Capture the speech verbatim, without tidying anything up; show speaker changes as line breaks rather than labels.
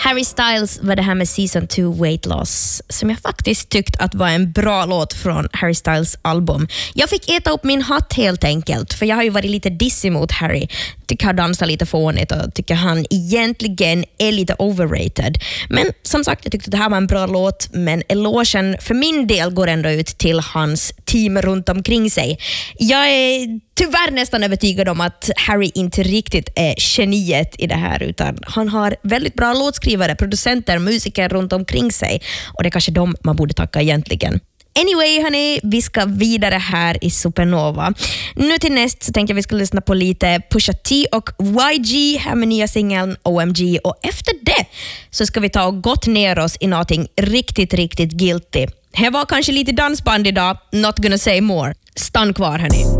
Harry Styles var det här med Season two Weight Loss, som jag faktiskt tyckt att var en bra låt från Harry Styles album. Jag fick äta upp min hatt helt enkelt, för jag har ju varit lite dissig mot Harry. Tycker han dansar lite fånigt och tycker han egentligen är lite overrated. Men som sagt, jag tyckte att det här var en bra låt, men elogen för min del går ändå ut till hans team runt omkring sig. Jag är tyvärr nästan övertygad om att Harry inte riktigt är geniet i det här, utan han har väldigt bra låtskrivare, producenter, musiker runt omkring sig, och det är kanske dem man borde tacka egentligen. Anyway, hörni, vi ska vidare här i Supernova. Nu till näst så tänkte jag vi skulle lyssna på lite Pusha T och Y G här med nya singeln O M G, och efter det så ska vi ta och gått ner oss i någonting riktigt, riktigt guilty. Här var kanske lite dansband idag, not gonna say more. Stann kvar, hörni.